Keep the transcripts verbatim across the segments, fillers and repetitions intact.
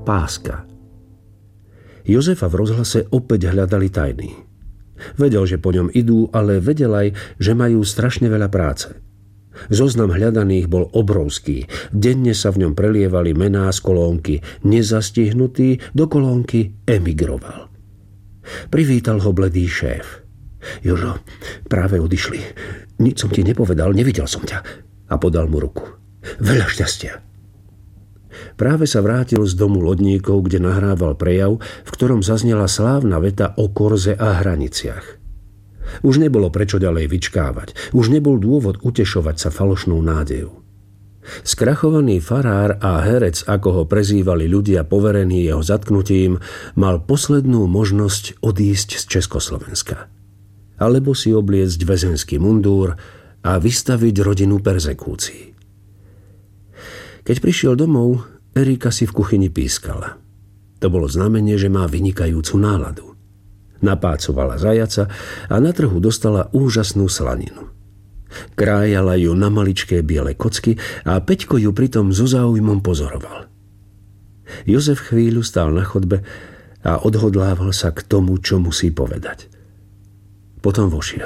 Páska. Jozefa v rozhlase opäť hľadali tajní. Vedel, že po ňom idú, ale vedel aj, že majú strašne veľa práce. Zoznam hľadaných bol obrovský. Denne sa v ňom prelievali mená z kolónky nezastihnutý do kolónky emigroval. Privítal ho bledý šéf. Jožo, práve odišli. Nič som ti nepovedal, nevidel som ťa. A podal mu ruku. Veľa šťastia. Práve sa vrátil z domu lodníkov, kde nahrával prejav, v ktorom zaznela slávna veta o korze a hraniciach. Už nebolo prečo ďalej vyčkávať. Už nebol dôvod utešovať sa falošnou nádejou. Skrachovaný farár a herec, ako ho prezývali ľudia poverení jeho zatknutím, mal poslednú možnosť odísť z Československa. Alebo si obliecť väzenský mundúr a vystaviť rodinu perzekúcii. Keď prišiel domov, Erika si v kuchyni pískala. To bolo znamenie, že má vynikajúcu náladu. Napácovala zajaca a na trhu dostala úžasnú slaninu. Krájala ju na maličké biele kocky a Peťko ju pritom so záujmom pozoroval. Jozef chvíľu stál na chodbe a odhodlával sa k tomu, čo musí povedať. Potom vošiel.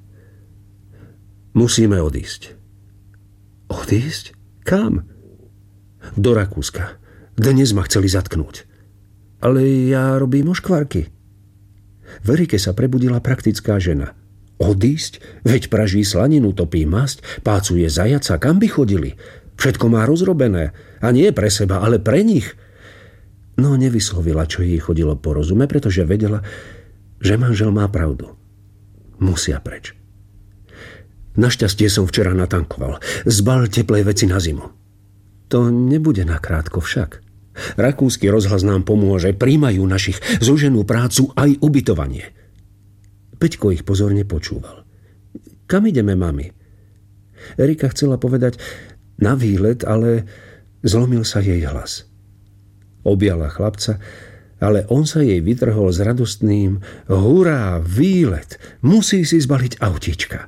Musíme odísť. Odísť? Kam? Do Rakúska. Dnes ma chceli zatknúť. Ale ja robím oškvarky. V Erike sa prebudila praktická žena. Odísť? Veď praží slaninu, topí masť, pácuje zajaca, kam by chodili? Všetko má rozrobené. A nie pre seba, ale pre nich. No nevyslovila, čo jej chodilo po rozume, pretože vedela, že manžel má pravdu. Musia preč. Našťastie som včera natankoval. Zbal teplé veci na zimu. To nebude nakrátko však. Rakúsky rozhlas nám pomôže, príjmajú našich, zoženú prácu aj ubytovanie. Peťko ich pozorne počúval. Kam ideme, mami? Erika chcela povedať na výlet, ale zlomil sa jej hlas. Objala chlapca, ale on sa jej vytrhol s radostným hurá, výlet, musí si zbaliť autíčka.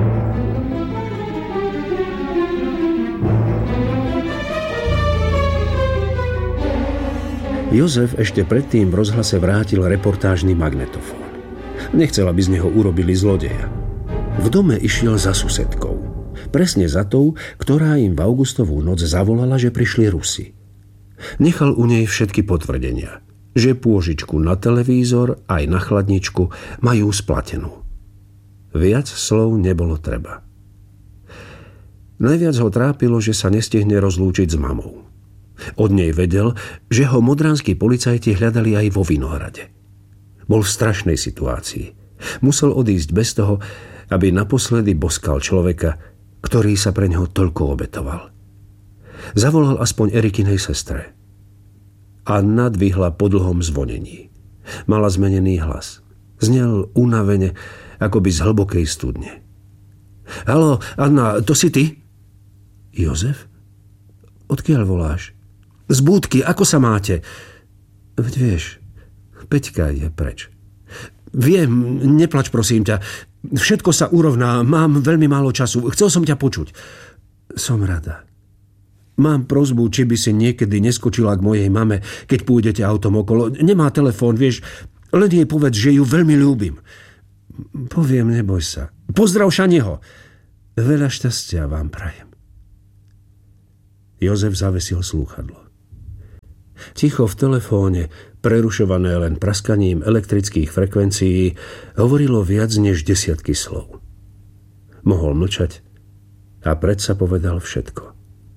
Jozef ešte predtým v rozhlase vrátil reportážny magnetofón. Nechcel, aby z neho urobili zlodeja. V dome išiel za susedkou. Presne za tou, ktorá im v augustovú noc zavolala, že prišli Rusi. Nechal u nej všetky potvrdenia, že pôžičku na televízor aj na chladničku majú splatenú. Viac slov nebolo treba. Najviac ho trápilo, že sa nestihne rozlúčiť s mamou. Od nej vedel, že ho modranskí policajti hľadali aj vo Vinohrade. Bol v strašnej situácii. Musel odísť bez toho, aby naposledy boskal človeka, ktorý sa pre neho toľko obetoval. Zavolal aspoň Erikinej sestre. Anna dvihla po dlhom zvonení. Mala zmenený hlas. Znel unavene, akoby z hlbokej studne. Haló, Anna, to si ty? Jozef? Odkiaľ voláš? Z búdky, ako sa máte? Veď vieš, Peťka je preč. Viem, neplač prosím ťa. Všetko sa urovná, mám veľmi málo času. Chcel som ťa počuť. Som rada. Mám prosbu, či by si niekedy neskočila k mojej mame, keď pôjdete autom okolo. Nemá telefón, vieš, len jej povedz, že ju veľmi ľúbim. Poviem, neboj sa. Pozdrav Šaniho. Veľa šťastia vám prajem. Jozef zavesil slúchadlo. Ticho v telefóne, prerušované len praskaním elektrických frekvencií, hovorilo viac než desiatky slov. Mohol mlčať a predsa povedal všetko.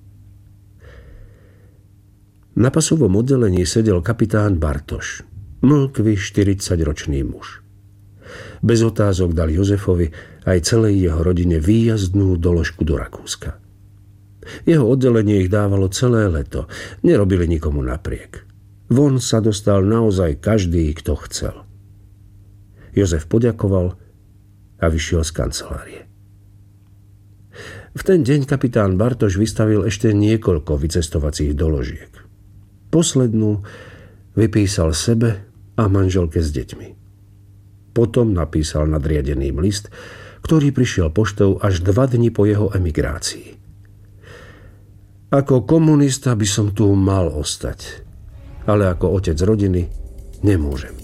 Na pasovom oddelení sedel kapitán Bartoš, mlkvý štyridsaťročný muž. Bez otázok dal Jozefovi aj celej jeho rodine výjazdnú doložku do Rakúska. Jeho oddelenie ich dávalo celé leto. Nerobili nikomu napriek. Von sa dostal naozaj každý, kto chcel. Jozef poďakoval a vyšiel z kancelárie. V ten deň kapitán Bartoš vystavil ešte niekoľko vycestovacích doložiek. Poslednú vypísal sebe a manželke s deťmi. Potom napísal nadriadeným list, ktorý prišiel poštou až dva dni po jeho emigrácii. Ako komunista by som tu mal ostať. ale ako otec rodiny nemôžem.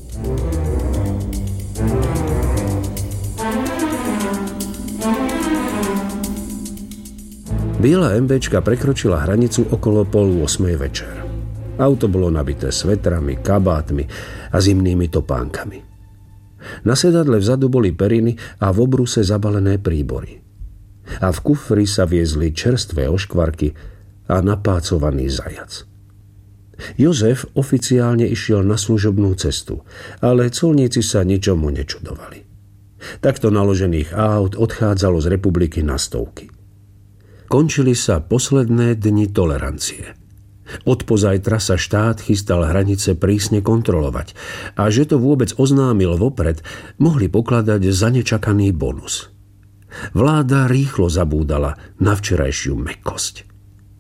Biela MBčka prekročila hranicu okolo pol ôsmej večer. Auto bolo nabité svetrami, kabátmi a zimnými topánkami. Na sedadle vzadu boli periny a v obruse zabalené príbory. A v kufri sa viezli čerstvé oškvarky a napácovaný zajac. Jozef oficiálne išiel na služobnú cestu, ale colníci sa ničomu nečudovali. Takto naložených aut odchádzalo z republiky na stovky. Končili sa posledné dni tolerancie. Odpozajtra sa štát chystal hranice prísne kontrolovať a že to vôbec oznámil vopred, mohli pokladať za nečakaný bonus. Vláda rýchlo zabúdala na včerajšiu mäkkosť.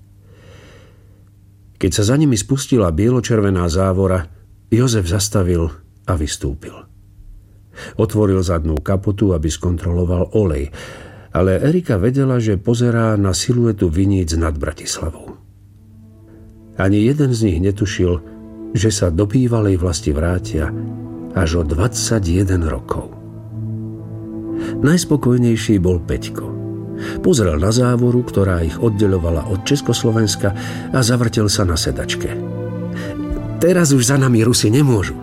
Keď sa za nimi spustila bieločervená závora, Jozef zastavil a vystúpil. Otvoril zadnú kapotu, aby skontroloval olej, ale Erika vedela, že pozerá na siluetu viníc nad Bratislavou. Ani jeden z nich netušil, že sa do bývalej vlasti vrátia až o dvadsaťjeden rokov. Najspokojnejší bol Peťko. Pozrel na závoru, ktorá ich oddeľovala od Československa a zavrtel sa na sedačke. Teraz už za nami Rusi nemôžu.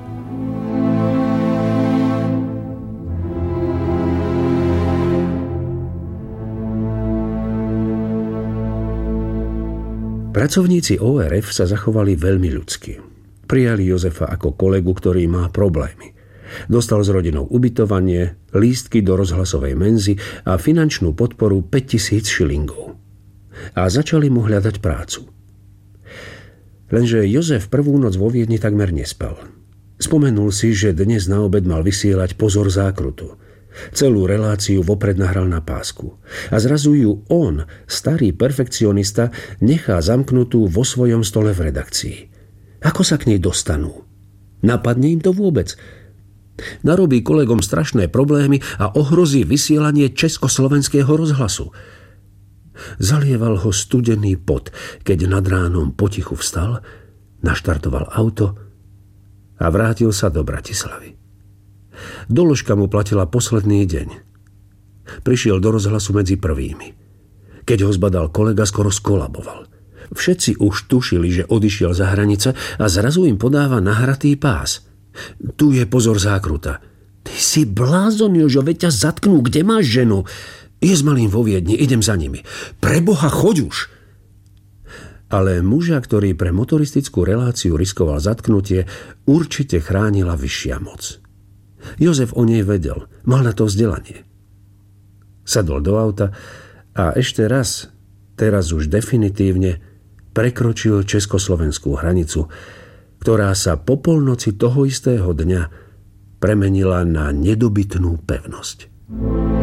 Pracovníci ó er ef sa zachovali veľmi ľudsky. Prijali Jozefa ako kolegu, ktorý má problémy. Dostal s rodinou ubytovanie, lístky do rozhlasovej menzy a finančnú podporu päťtisíc šilingov. A začali mu hľadať prácu. Lenže Jozef prvú noc vo Viedni takmer nespal. Spomenul si, že dnes na obed mal vysielať Pozor zákrutu. Celú reláciu vopred nahral na pásku. A zrazu ju on, starý perfekcionista, nechá zamknutú vo svojom stole v redakcii. Ako sa k nej dostanú? Napadne im to vôbec? Narobí kolegom strašné problémy a ohrozí vysielanie Československého rozhlasu. Zalieval ho studený pot, keď nad ránom potichu vstal, naštartoval auto a vrátil sa do Bratislavy. Doložka mu platila posledný deň. Prišiel do rozhlasu medzi prvými. Keď ho zbadal kolega, skoro skolaboval. Všetci už tušili, že odišiel za hranice a zrazu im podáva nahratý pás. Tu je Pozor zákruta. Ty si blázon, Jožo, veď ťa zatknú, kde máš ženu? Je s malým vo Viedni, idem za nimi. Preboha, choď už! Ale muža, ktorý pre motoristickú reláciu riskoval zatknutie, určite chránila vyššia moc. Jozef o nej vedel, mal na to vzdelanie. Sadol do auta a ešte raz, teraz už definitívne, prekročil československú hranicu, ktorá sa po polnoci toho istého dňa premenila na nedobytnú pevnosť.